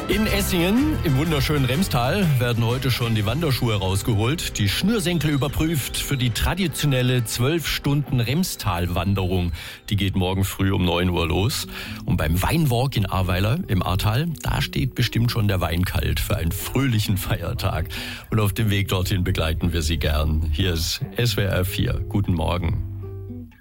In Essingen, im wunderschönen Remstal, werden heute schon die Wanderschuhe rausgeholt, die Schnürsenkel überprüft für die traditionelle 12-Stunden-Remstal-Wanderung. Die geht morgen früh um 9 Uhr los. Und beim Weinwalk in Ahrweiler im Ahrtal, da steht bestimmt schon der Wein kalt für einen fröhlichen Feiertag. Und auf dem Weg dorthin begleiten wir Sie gern. Hier ist SWR 4. Guten Morgen.